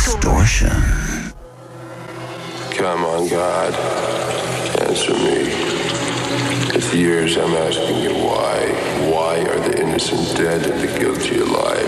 Distortion. Come on, God, answer me. It's years I'm asking you why. Why are the innocent dead and the guilty alive?